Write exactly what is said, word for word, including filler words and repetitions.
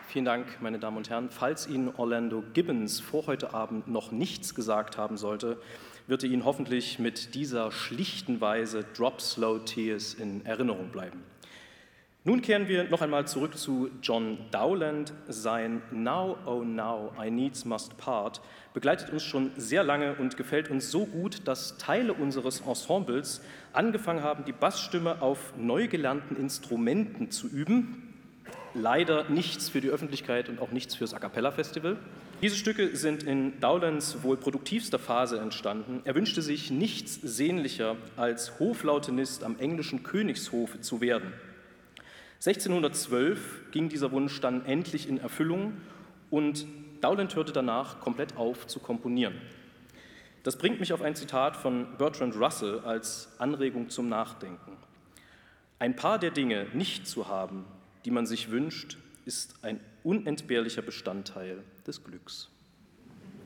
Vielen Dank, meine Damen und Herren. Falls Ihnen Orlando Gibbons vor heute Abend noch nichts gesagt haben sollte, wird er Ihnen hoffentlich mit dieser schlichten Weise Drop Slow Tears in Erinnerung bleiben. Nun kehren wir noch einmal zurück zu John Dowland. Sein Now, oh now, I needs must part begleitet uns schon sehr lange und gefällt uns so gut, dass Teile unseres Ensembles angefangen haben, die Bassstimme auf neu gelernten Instrumenten zu üben. Leider nichts für die Öffentlichkeit und auch nichts fürs A Cappella Festival. Diese Stücke sind in Dowlands wohl produktivster Phase entstanden. Er wünschte sich nichts sehnlicher, als Hoflautenist am englischen Königshofe zu werden. sechzehnhundertzwölf ging dieser Wunsch dann endlich in Erfüllung und Dowland hörte danach komplett auf zu komponieren. Das bringt mich auf ein Zitat von Bertrand Russell als Anregung zum Nachdenken. Ein paar der Dinge nicht zu haben, die man sich wünscht, ist ein unentbehrlicher Bestandteil des Glücks.